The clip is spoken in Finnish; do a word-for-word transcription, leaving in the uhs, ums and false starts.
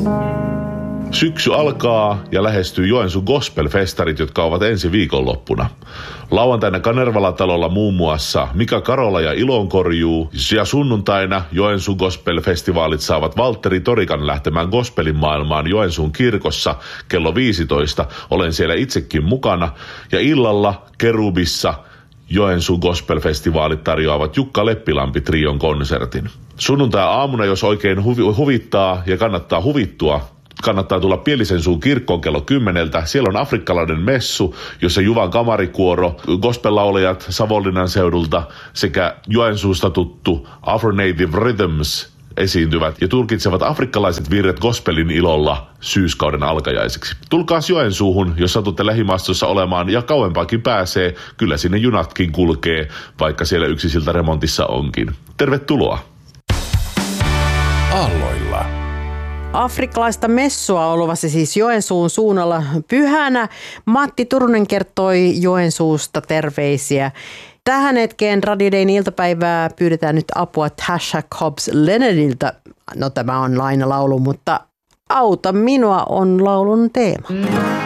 Syksy alkaa ja lähestyy Joensuun gospelfestarit, jotka ovat ensi viikonloppuna. Lauantaina Kanervalatalolla muun muassa Mika Karola ja Ilonkorjuu ja sunnuntaina Joensuun gospelfestivaalit saavat Valtteri Torikan lähtemään gospelin maailmaan Joensuun kirkossa kello viisitoista. Olen siellä itsekin mukana ja illalla Kerubissa Joensuun gospelfestivaalit tarjoavat Jukka Leppilampi trion konsertin. Sunnuntai-aamuna, jos oikein huvi- huvittaa ja kannattaa huvittua, kannattaa tulla Pielisensuun kirkkoon kello kymmeneltä. Siellä on afrikkalainen messu, jossa Juvan kamarikuoro, gospel-laulajat Savonlinnan seudulta sekä Joensuusta tuttu Afro Native Rhythms esiintyvät ja tulkitsevat afrikkalaiset virret gospelin ilolla syyskauden alkajaiseksi. Tulkaas Joensuuhun, jos satutte lähimaastossa olemaan ja kauempaakin pääsee. Kyllä sinne junatkin kulkee, vaikka siellä yksi silta remontissa onkin. Tervetuloa! Aalloilla. Afrikkalaista messua on luvassa siis Joensuun suunnalla pyhänä. Matti Turunen kertoi Joensuusta terveisiä. Tähän hetkeen Radio Dayn iltapäivää pyydetään nyt apua Tasha Cobbs Leonardilta. No tämä on lainalaulu, mutta Auta minua on laulun teema.